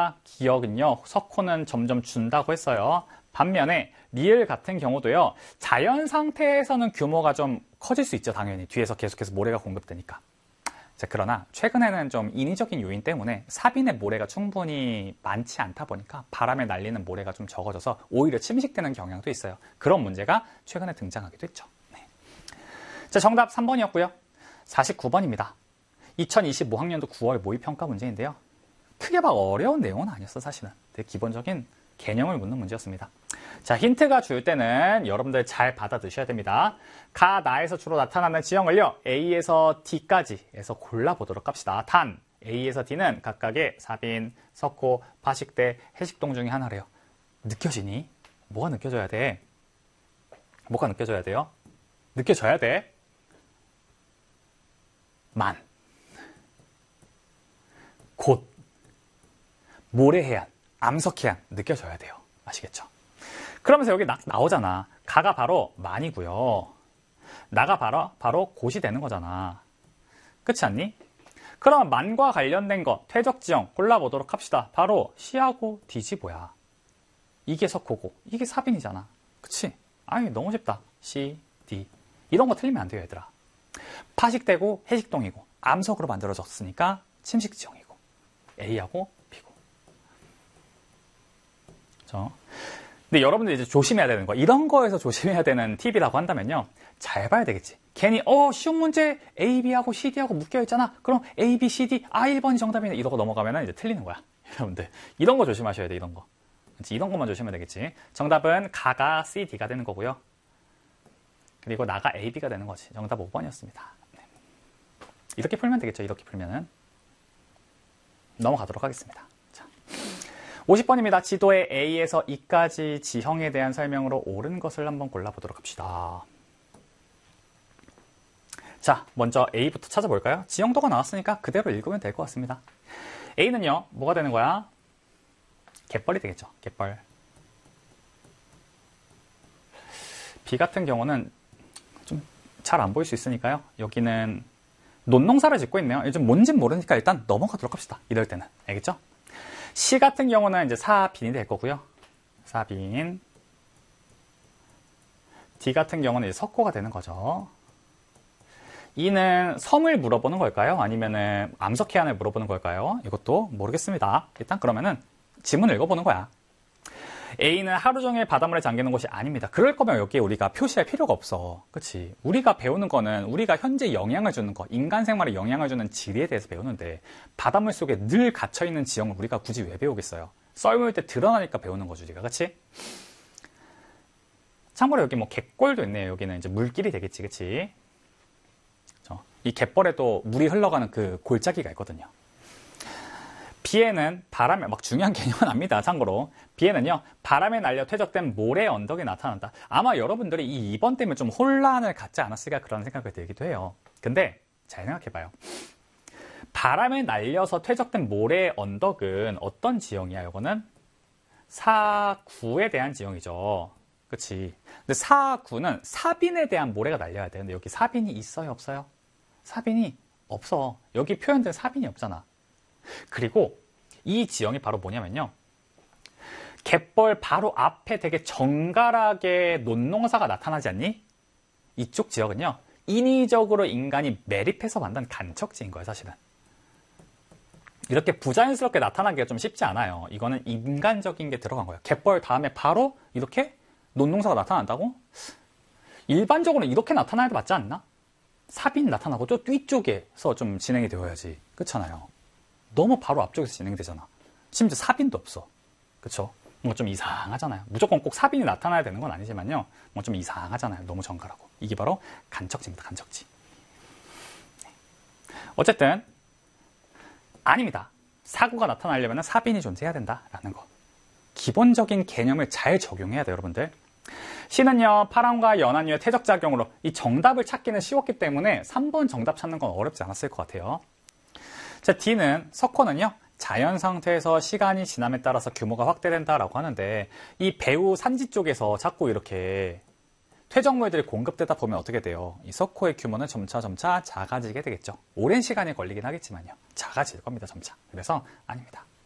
우리가 기억은요, 석호는 점점 준다고 했어요. 반면에 리을 같은 경우도요, 자연 상태에서는 규모가 좀 커질 수 있죠. 당연히 뒤에서 계속해서 모래가 공급되니까. 자, 그러나 최근에는 좀 인위적인 요인 때문에 사빈의 모래가 충분히 많지 않다 보니까 바람에 날리는 모래가 좀 적어져서 오히려 침식되는 경향도 있어요. 그런 문제가 최근에 등장하기도 했죠. 네. 자, 정답 3번이었고요. 49번입니다. 2025학년도 9월 모의평가 문제인데요. 크게 막 어려운 내용은 아니었어, 사실은. 되게 기본적인 개념을 묻는 문제였습니다. 자, 힌트가 줄 때는 여러분들 잘 받아두셔야 됩니다. 가, 나에서 주로 나타나는 지형을요, A에서 D까지 해서 골라보도록 합시다. 단, A에서 D는 각각의 사빈, 석호, 파식대, 해식동 중에 하나래요. 느껴지니? 뭐가 느껴져야 돼? 뭐가 느껴져야 돼요? 느껴져야 돼? 곧, 모래해안, 암석해안 느껴져야 돼요. 아시겠죠? 그러면서 여기 나오잖아. 가가 바로 만이고요. 나가 바로 곧이 되는 거잖아. 그렇지 않니? 그러면 만과 관련된 거, 퇴적지형 골라보도록 합시다. 바로 C하고 D지 뭐야. 이게 석호고 이게 사빈이잖아. 그치? 아니 너무 쉽다. C, D 이런 거 틀리면 안 돼요, 얘들아. 파식되고 해식동이고 암석으로 만들어졌으니까 침식지형이고 A하고 B고. 그렇죠? 근데 여러분들 이제 조심해야 되는 거, 이런 거에서 조심해야 되는 팁이라고 한다면요, 잘 봐야 되겠지. 괜히 쉬운 문제 A, B하고 C, D하고 묶여있잖아. 그럼 A, B, C, D, 1번이 정답이네 이러고 넘어가면 이제 틀리는 거야. 여러분들 이런 거 조심하셔야 돼. 이런 거. 이런 것만 조심하면 되겠지. 정답은 가가 C, D가 되는 거고요. 그리고 나가 A, B가 되는 거지. 정답 5번이었습니다. 네. 이렇게 풀면 되겠죠. 이렇게 풀면은. 넘어가도록 하겠습니다. 자, 50번입니다. 지도에 A에서 E까지 지형에 대한 설명으로 옳은 것을 한번 골라보도록 합시다. 자, 먼저 A부터 찾아볼까요? 지형도가 나왔으니까 그대로 읽으면 될 것 같습니다. A는요, 뭐가 되는 거야? 갯벌이 되겠죠. 갯벌. B 같은 경우는 좀 잘 안 보일 수 있으니까요. 여기는 논농사를 짓고 있네요. 요즘 뭔진 모르니까 일단 넘어가도록 합시다. 이럴 때는. 알겠죠? C 같은 경우는 이제 사빈이 될 거고요. 사빈. D 같은 경우는 이제 석호가 되는 거죠. E는 섬을 물어보는 걸까요? 아니면은 암석해안을 물어보는 걸까요? 이것도 모르겠습니다. 일단 그러면은 지문을 읽어보는 거야. A는 하루 종일 바닷물에 잠기는 곳이 아닙니다. 그럴 거면 여기에 우리가 표시할 필요가 없어. 그치? 우리가 배우는 거는 우리가 현재 영향을 주는 거, 인간 생활에 영향을 주는 지리에 대해서 배우는데 바닷물 속에 늘 갇혀있는 지형을 우리가 굳이 왜 배우겠어요? 썰물 때 드러나니까 배우는 거지, 우리가. 그치? 참고로 여기 뭐 갯골도 있네요. 여기는 이제 물길이 되겠지, 그치? 이 갯벌에도 물이 흘러가는 그 골짜기가 있거든요. B에는 바람에, 막 중요한 개념은 아닙니다. 참고로. B에는요, 바람에 날려 퇴적된 모래 언덕이 나타난다. 아마 여러분들이 이 2번 때문에 좀 혼란을 갖지 않았을까 그런 생각이 들기도 해요. 근데 잘 생각해봐요. 바람에 날려서 퇴적된 모래 언덕은 어떤 지형이야, 이거는? 사구에 대한 지형이죠. 그치? 근데 사구는 사빈에 대한 모래가 날려야 돼. 근데 여기 사빈이 있어요, 없어요? 사빈이 없어. 여기 표현된 사빈이 없잖아. 그리고 이 지형이 바로 뭐냐면요, 갯벌 바로 앞에 되게 정갈하게 논농사가 나타나지 않니? 이쪽 지역은요, 인위적으로 인간이 매립해서 만든 간척지인 거예요, 사실은. 이렇게 부자연스럽게 나타나기가 좀 쉽지 않아요. 이거는 인간적인 게 들어간 거예요. 갯벌 다음에 바로 이렇게 논농사가 나타난다고? 일반적으로는 이렇게 나타나야 맞지 않나? 사빈 나타나고 또 뒤쪽에서 좀 진행이 되어야지. 그렇잖아요. 너무 바로 앞쪽에서 진행되잖아. 심지어 사빈도 없어. 그쵸? 뭔가 좀 이상하잖아요. 무조건 꼭 사빈이 나타나야 되는 건 아니지만요, 뭔가 좀 이상하잖아요. 너무 정갈하고. 이게 바로 간척지입니다. 간척지. 어쨌든 아닙니다. 사구가 나타나려면 사빈이 존재해야 된다라는 거. 기본적인 개념을 잘 적용해야 돼요, 여러분들. C는요, 파람과 연안유의 퇴적작용으로 이 정답을 찾기는 쉬웠기 때문에 3번 정답 찾는 건 어렵지 않았을 것 같아요. 자, D는 석호는요, 자연 상태에서 시간이 지남에 따라서 규모가 확대된다라고 하는데, 이 배후 산지 쪽에서 자꾸 이렇게 퇴적물들이 공급되다 보면 어떻게 돼요? 이 석호의 규모는 점차 작아지게 되겠죠. 오랜 시간이 걸리긴 하겠지만요, 작아질 겁니다, 점차. 그래서 아닙니다.